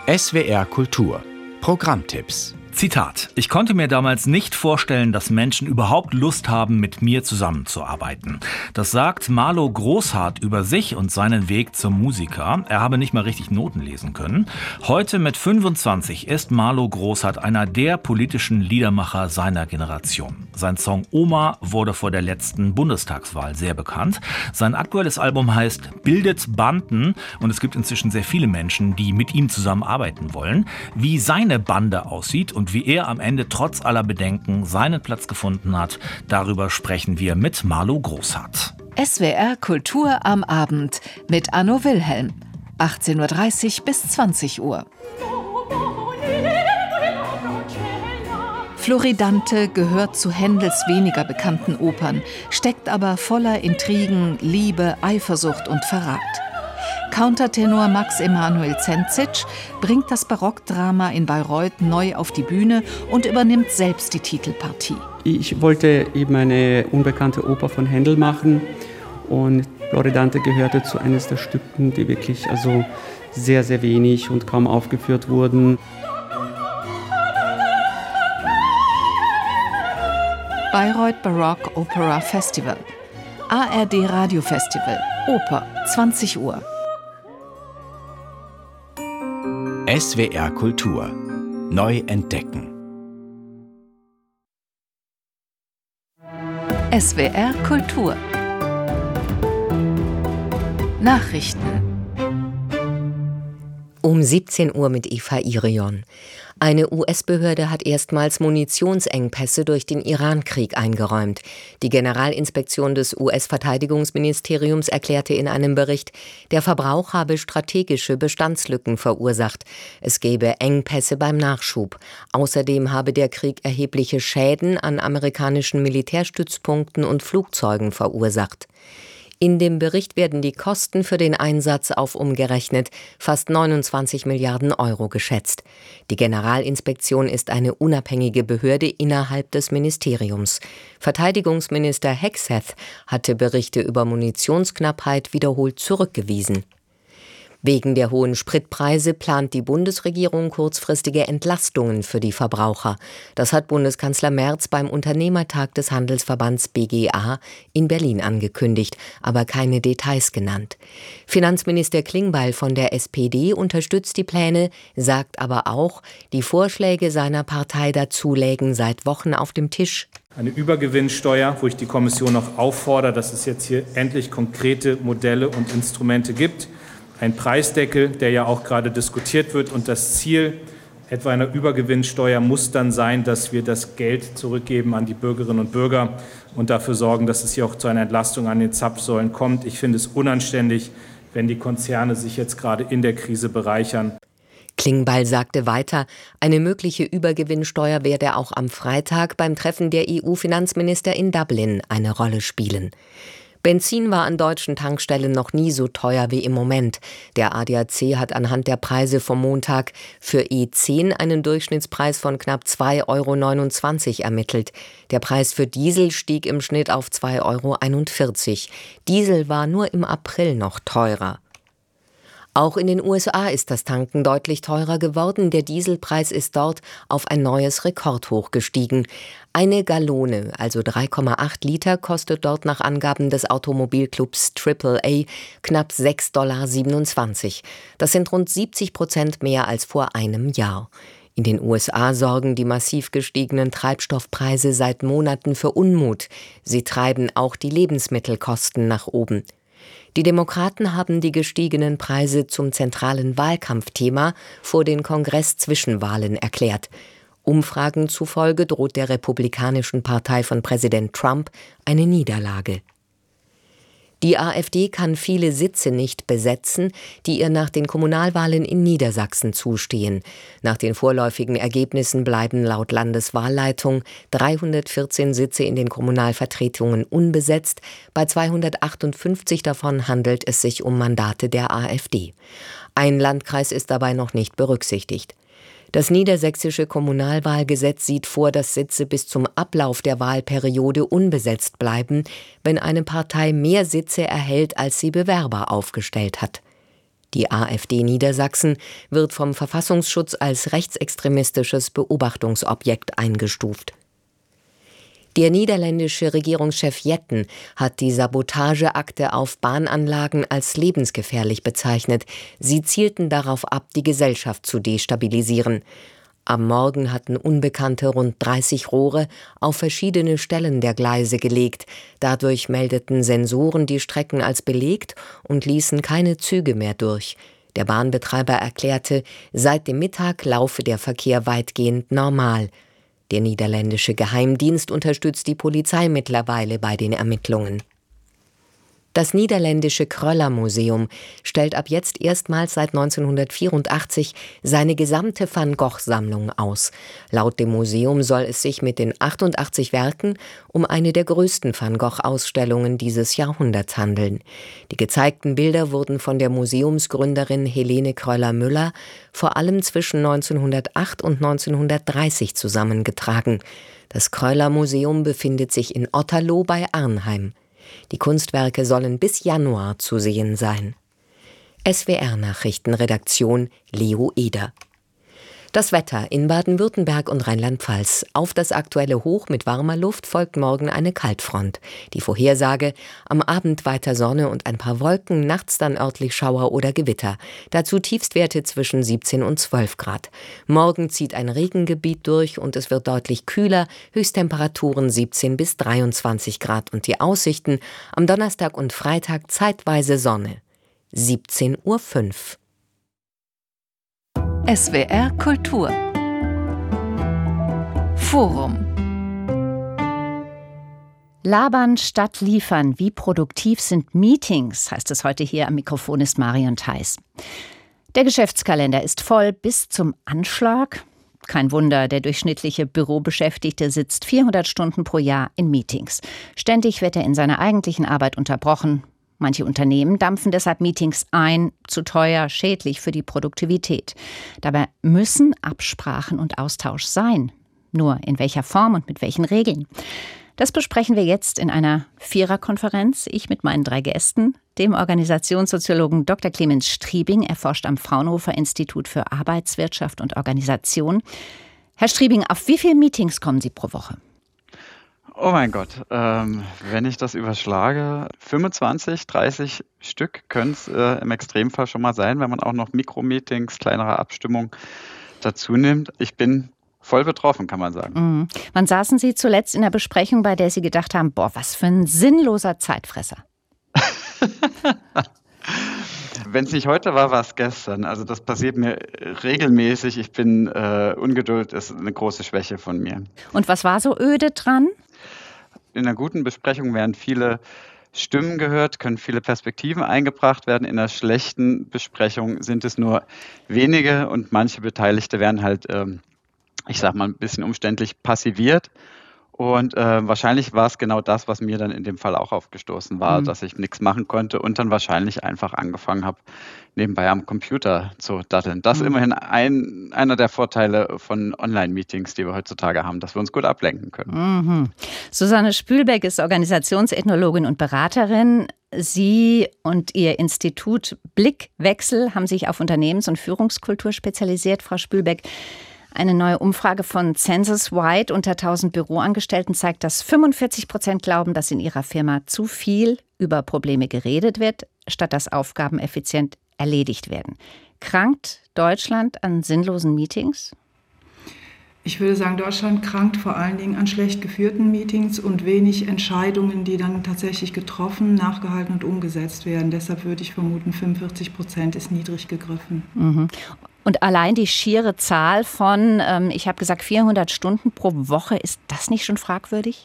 SWR Kultur Programmtipps. Zitat: Ich konnte mir damals nicht vorstellen, dass Menschen überhaupt Lust haben, mit mir zusammenzuarbeiten. Das sagt Marlo Großhardt über sich und seinen Weg zum Musiker. Er habe nicht mal richtig Noten lesen können. Heute mit 25 ist Marlo Großhardt einer der politischen Liedermacher seiner Generation. Sein Song Oma wurde vor der letzten Bundestagswahl sehr bekannt. Sein aktuelles Album heißt Bildet Banden und es gibt inzwischen sehr viele Menschen, die mit ihm zusammenarbeiten wollen. Wie seine Bande aussieht und wie er am Ende trotz aller Bedenken seinen Platz gefunden hat, darüber sprechen wir mit Marlo Großhardt. SWR Kultur am Abend mit Anno Wilhelm. 18:30 bis 20 Uhr. Floridante gehört zu Händels weniger bekannten Opern, steckt aber voller Intrigen, Liebe, Eifersucht und Verrat. Countertenor Max Emanuel Zenzic bringt das Barockdrama in Bayreuth neu auf die Bühne und übernimmt selbst die Titelpartie. Ich wollte eben eine unbekannte Oper von Händel machen und Floridante gehörte zu eines der Stücken, die wirklich sehr, sehr wenig und kaum aufgeführt wurden. Bayreuth Baroque Opera Festival. ARD Radio Festival. Oper, 20 Uhr. SWR Kultur neu entdecken. SWR Kultur. Nachrichten. Um 17 Uhr mit Eva Irion. Eine US-Behörde hat erstmals Munitionsengpässe durch den Iran-Krieg eingeräumt. Die Generalinspektion des US-Verteidigungsministeriums erklärte in einem Bericht, der Verbrauch habe strategische Bestandslücken verursacht. Es gebe Engpässe beim Nachschub. Außerdem habe der Krieg erhebliche Schäden an amerikanischen Militärstützpunkten und Flugzeugen verursacht. In dem Bericht werden die Kosten für den Einsatz auf umgerechnet fast 29 Milliarden Euro geschätzt. Die Generalinspektion ist eine unabhängige Behörde innerhalb des Ministeriums. Verteidigungsminister Hegseth hatte Berichte über Munitionsknappheit wiederholt zurückgewiesen. Wegen der hohen Spritpreise plant die Bundesregierung kurzfristige Entlastungen für die Verbraucher. Das hat Bundeskanzler Merz beim Unternehmertag des Handelsverbands BGA in Berlin angekündigt, aber keine Details genannt. Finanzminister Klingbeil von der SPD unterstützt die Pläne, sagt aber auch, die Vorschläge seiner Partei dazu lägen seit Wochen auf dem Tisch. Eine Übergewinnsteuer, wo ich die Kommission noch auffordere, dass es jetzt hier endlich konkrete Modelle und Instrumente gibt. Ein Preisdeckel, der ja auch gerade diskutiert wird. Und das Ziel etwa einer Übergewinnsteuer muss dann sein, dass wir das Geld zurückgeben an die Bürgerinnen und Bürger und dafür sorgen, dass es hier auch zu einer Entlastung an den Zapfsäulen kommt. Ich finde es unanständig, wenn die Konzerne sich jetzt gerade in der Krise bereichern. Klingbeil sagte weiter, eine mögliche Übergewinnsteuer werde auch am Freitag beim Treffen der EU-Finanzminister in Dublin eine Rolle spielen. Benzin war an deutschen Tankstellen noch nie so teuer wie im Moment. Der ADAC hat anhand der Preise vom Montag für E10 einen Durchschnittspreis von knapp 2,29 € ermittelt. Der Preis für Diesel stieg im Schnitt auf 2,41 €. Diesel war nur im April noch teurer. Auch in den USA ist das Tanken deutlich teurer geworden. Der Dieselpreis ist dort auf ein neues Rekordhoch gestiegen. Eine Gallone, also 3,8 Liter, kostet dort nach Angaben des Automobilclubs AAA knapp $6,27. Das sind rund 70% mehr als vor einem Jahr. In den USA sorgen die massiv gestiegenen Treibstoffpreise seit Monaten für Unmut. Sie treiben auch die Lebensmittelkosten nach oben. Die Demokraten haben die gestiegenen Preise zum zentralen Wahlkampfthema vor den Kongress-Zwischenwahlen erklärt. Umfragen zufolge droht der Republikanischen Partei von Präsident Trump eine Niederlage. Die AfD kann viele Sitze nicht besetzen, die ihr nach den Kommunalwahlen in Niedersachsen zustehen. Nach den vorläufigen Ergebnissen bleiben laut Landeswahlleitung 314 Sitze in den Kommunalvertretungen unbesetzt. Bei 258 davon handelt es sich um Mandate der AfD. Ein Landkreis ist dabei noch nicht berücksichtigt. Das niedersächsische Kommunalwahlgesetz sieht vor, dass Sitze bis zum Ablauf der Wahlperiode unbesetzt bleiben, wenn eine Partei mehr Sitze erhält, als sie Bewerber aufgestellt hat. Die AfD Niedersachsen wird vom Verfassungsschutz als rechtsextremistisches Beobachtungsobjekt eingestuft. Der niederländische Regierungschef Jetten hat die Sabotageakte auf Bahnanlagen als lebensgefährlich bezeichnet. Sie zielten darauf ab, die Gesellschaft zu destabilisieren. Am Morgen hatten Unbekannte rund 30 Rohre auf verschiedene Stellen der Gleise gelegt. Dadurch meldeten Sensoren die Strecken als belegt und ließen keine Züge mehr durch. Der Bahnbetreiber erklärte, seit dem Mittag laufe der Verkehr weitgehend normal. Der niederländische Geheimdienst unterstützt die Polizei mittlerweile bei den Ermittlungen. Das niederländische Kröller-Museum stellt ab jetzt erstmals seit 1984 seine gesamte Van Gogh-Sammlung aus. Laut dem Museum soll es sich mit den 88 Werken um eine der größten Van Gogh-Ausstellungen dieses Jahrhunderts handeln. Die gezeigten Bilder wurden von der Museumsgründerin Helene Kröller-Müller vor allem zwischen 1908 und 1930 zusammengetragen. Das Kröller-Museum befindet sich in Otterlo bei Arnheim. Die Kunstwerke sollen bis Januar zu sehen sein. SWR-Nachrichtenredaktion Leo Eder. Das Wetter in Baden-Württemberg und Rheinland-Pfalz. Auf das aktuelle Hoch mit warmer Luft folgt morgen eine Kaltfront. Die Vorhersage: am Abend weiter Sonne und ein paar Wolken, nachts dann örtlich Schauer oder Gewitter. Dazu Tiefstwerte zwischen 17 und 12 Grad. Morgen zieht ein Regengebiet durch und es wird deutlich kühler, Höchsttemperaturen 17 bis 23 Grad und die Aussichten: am Donnerstag und Freitag zeitweise Sonne. 17:05 Uhr. SWR Kultur Forum. Labern statt liefern. Wie produktiv sind Meetings, heißt es heute hier. Am Mikrofon ist Marion Theis. Der Geschäftskalender ist voll bis zum Anschlag. Kein Wunder, der durchschnittliche Bürobeschäftigte sitzt 400 Stunden pro Jahr in Meetings. Ständig wird er in seiner eigentlichen Arbeit unterbrochen. Manche Unternehmen dampfen deshalb Meetings ein, zu teuer, schädlich für die Produktivität. Dabei müssen Absprachen und Austausch sein. Nur in welcher Form und mit welchen Regeln? Das besprechen wir jetzt in einer Viererkonferenz. Ich mit meinen 3 Gästen, dem Organisationssoziologen Dr. Clemens Striebing. Er forscht am Fraunhofer Institut für Arbeitswirtschaft und Organisation. Herr Striebing, auf wie viele Meetings kommen Sie pro Woche? Oh mein Gott, wenn ich das überschlage, 25, 30 Stück können es im Extremfall schon mal sein, wenn man auch noch Mikromeetings, kleinere Abstimmungen dazu nimmt. Ich bin voll betroffen, kann man sagen. Mhm. Wann saßen Sie zuletzt in der Besprechung, bei der Sie gedacht haben, boah, was für ein sinnloser Zeitfresser? Wenn es nicht heute war, war es gestern. Also das passiert mir regelmäßig. Ich bin Ungeduld ist eine große Schwäche von mir. Und was war so öde dran? In einer guten Besprechung werden viele Stimmen gehört, können viele Perspektiven eingebracht werden. In einer schlechten Besprechung sind es nur wenige und manche Beteiligte werden halt, ich sag mal, ein bisschen umständlich passiviert. Und wahrscheinlich war es genau das, was mir dann in dem Fall auch aufgestoßen war, dass ich nichts machen konnte und dann wahrscheinlich einfach angefangen habe, nebenbei am Computer zu datteln. Das ist immerhin einer der Vorteile von Online-Meetings, die wir heutzutage haben, dass wir uns gut ablenken können. Mhm. Susanne Spülbeck ist Organisationsethnologin und Beraterin. Sie und Ihr Institut Blickwechsel haben sich auf Unternehmens- und Führungskultur spezialisiert. Frau Spülbeck, eine neue Umfrage von Census Wide unter 1000 Büroangestellten zeigt, dass 45% glauben, dass in ihrer Firma zu viel über Probleme geredet wird, statt dass Aufgaben effizient erledigt werden. Krankt Deutschland an sinnlosen Meetings? Ich würde sagen, Deutschland krankt vor allen Dingen an schlecht geführten Meetings und wenig Entscheidungen, die dann tatsächlich getroffen, nachgehalten und umgesetzt werden. Deshalb würde ich vermuten, 45% ist niedrig gegriffen. Mhm. Und allein die schiere Zahl von, ich habe gesagt, 400 Stunden pro Woche, ist das nicht schon fragwürdig?